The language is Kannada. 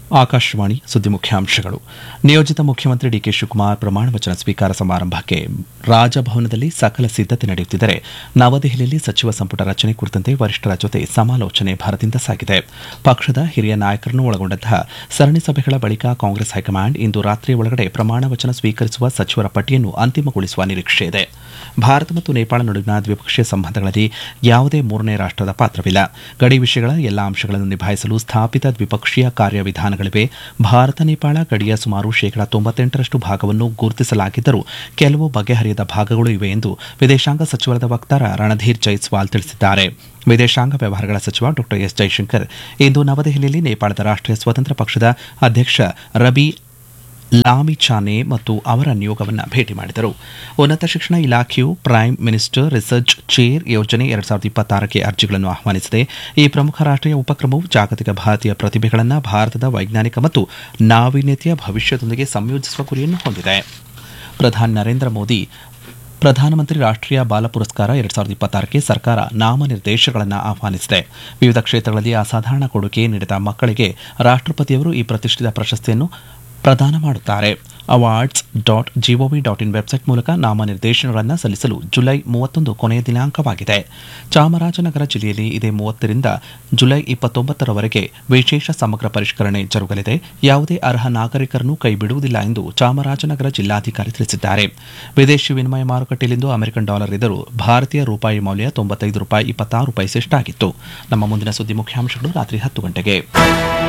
ಆಕಾಶವಾಣಿ ಸುದ್ದಿ ಮುಖ್ಯಾಂಶಗಳು. ನಿಯೋಜಿತ ಮುಖ್ಯಮಂತ್ರಿ ಡಿಕೆ ಶಿವಕುಮಾರ್ ಪ್ರಮಾಣ ವಚನ ಸ್ವೀಕಾರ ಸಮಾರಂಭಕ್ಕೆ ರಾಜಭವನದಲ್ಲಿ ಸಕಲ ಸಿದ್ದತೆ ನಡೆಯುತ್ತಿದ್ದರೆ, ನವದೆಹಲಿಯಲ್ಲಿ ಸಚಿವ ಸಂಪುಟ ರಚನೆ ಕುರಿತಂತೆ ವರಿಷ್ಠರ ಜೊತೆ ಸಮಾಲೋಚನೆ ಭರದಿಂದ ಸಾಗಿದೆ. ಪಕ್ಷದ ಹಿರಿಯ ನಾಯಕರನ್ನು ಒಳಗೊಂಡಂತಹ ಸರಣಿ ಸಭೆಗಳ ಬಳಿಕ ಕಾಂಗ್ರೆಸ್ ಹೈಕಮಾಂಡ್ ಇಂದು ರಾತ್ರಿಯ ಒಳಗಡೆ ಪ್ರಮಾಣ ವಚನ ಸ್ವೀಕರಿಸುವ ಸಚಿವರ ಪಟ್ಟಿಯನ್ನು ಅಂತಿಮಗೊಳಿಸುವ ನಿರೀಕ್ಷೆ ಇದೆ. ಭಾರತ ಮತ್ತು ನೇಪಾಳ ನಡುವಿನ ದ್ವಿಪಕ್ಷೀಯ ಸಂಬಂಧಗಳಲ್ಲಿ ಯಾವುದೇ ಮೂರನೇ ರಾಷ್ಟದ ಪಾತ್ರವಿಲ್ಲ. ಗಡಿ ವಿಷಯಗಳ ಎಲ್ಲಾ ಅಂಶಗಳನ್ನು ನಿಭಾಯಿಸಲು ಸ್ಥಾಪಿತ ದ್ವಿಪಕ್ಷೀಯ ಕಾರ್ಯವಿಧಾನಗಳಿವೆ. ಭಾರತ ನೇಪಾಳ ಗಡಿಯ ಸುಮಾರು 98% ಭಾಗವನ್ನು ಗುರುತಿಸಲಾಗಿದ್ದರೂ ಕೆಲವು ಬಗೆಹರಿಯದ ಭಾಗಗಳು ಇವೆ ಎಂದು ವಿದೇಶಾಂಗ ಸಚಿವಾಲಯದ ವಕ್ತಾರ ರಣಧೀರ್ ಜೈಸ್ವಾಲ್ ತಿಳಿಸಿದ್ದಾರೆ. ವಿದೇಶಾಂಗ ವ್ಯವಹಾರಗಳ ಸಚಿವ ಡಾ ಎಸ್ ಜೈಶಂಕರ್ ಇಂದು ನವದೆಹಲಿಯಲ್ಲಿ ನೇಪಾಳದ ರಾಷ್ಟೀಯ ಸ್ವತಂತ್ರ ಪಕ್ಷದ ಅಧ್ಯಕ್ಷ ರಬಿ ಲಾಮಿಚಾನೆ ಮತ್ತು ಅವರ ನಿಯೋಗವನ್ನು ಭೇಟಿ ಮಾಡಿದರು. ಉನ್ನತ ಶಿಕ್ಷಣ ಇಲಾಖೆಯು ಪ್ರೈಮ್ ಮಿನಿಸ್ಟರ್ ರಿಸರ್ಚ್ ಚೇರ್ ಯೋಜನೆ 2026ಕ್ಕೆ ಅರ್ಜಿಗಳನ್ನು ಆಹ್ವಾನಿಸಿದೆ. ಈ ಪ್ರಮುಖ ರಾಷ್ಟೀಯ ಉಪಕ್ರಮವು ಜಾಗತಿಕ ಭಾರತೀಯ ಪ್ರತಿಭೆಗಳನ್ನು ಭಾರತದ ವೈಜ್ಞಾನಿಕ ಮತ್ತು ನಾವೀನ್ಯತೆಯ ಭವಿಷ್ಯದೊಂದಿಗೆ ಸಂಯೋಜಿಸುವ ಗುರಿಯನ್ನು ಹೊಂದಿದೆ. ಪ್ರಧಾನಿ ನರೇಂದ್ರ ಮೋದಿ ಪ್ರಧಾನಮಂತ್ರಿ ರಾಷ್ಟೀಯ ಬಾಲ ಪುರಸ್ಕಾರ 2026ಕ್ಕೆ ಸರ್ಕಾರ ನಾಮನಿರ್ದೇಶನಗಳನ್ನು ಆಹ್ವಾನಿಸಿದೆ. ವಿವಿಧ ಕ್ಷೇತ್ರಗಳಲ್ಲಿ ಅಸಾಧಾರಣ ಕೊಡುಗೆ ನೀಡಿದ ಮಕ್ಕಳಿಗೆ ರಾಷ್ಟಪತಿಯವರು ಈ ಪ್ರತಿಷ್ಠಿತ ಪ್ರಶಸ್ತಿಯನ್ನು ಪ್ರದಾನ ಮಾಡುತ್ತಾರೆ. awards.gov.in ವೆಬ್ಸೈಟ್ ಮೂಲಕ ನಾಮನಿರ್ದೇಶನಗಳನ್ನು ಸಲ್ಲಿಸಲು ಜುಲೈ 31 ಕೊನೆಯ ದಿನಾಂಕವಾಗಿದೆ. ಚಾಮರಾಜನಗರ ಜಿಲ್ಲೆಯಲ್ಲಿ ಇದೇ 30ರಿಂದ ಜುಲೈ 29ರವರೆಗೆ ವಿಶೇಷ ಸಮಗ್ರ ಪರಿಷ್ಕರಣೆ ಜರುಗಲಿದೆ. ಯಾವುದೇ ಅರ್ಹ ನಾಗರಿಕರನ್ನು ಕೈಬಿಡುವುದಿಲ್ಲ ಎಂದು ಚಾಮರಾಜನಗರ ಜಿಲ್ಲಾಧಿಕಾರಿ ತಿಳಿಸಿದ್ದಾರೆ. ವಿದೇಶಿ ವಿನಿಮಯ ಮಾರುಕಟ್ಟೆಯಲ್ಲಿಂದು ಅಮೆರಿಕನ್ ಡಾಲರ್ ಎದುರು ಭಾರತೀಯ ರೂಪಾಯಿ ಮೌಲ್ಯ ₹95.26 ಆಗಿತ್ತು. ನಮ್ಮ ಮುಂದಿನ ಸುದ್ದಿ ಮುಖ್ಯಾಂಶಗಳು ರಾತ್ರಿ 10 ಗಂಟೆಗೆ.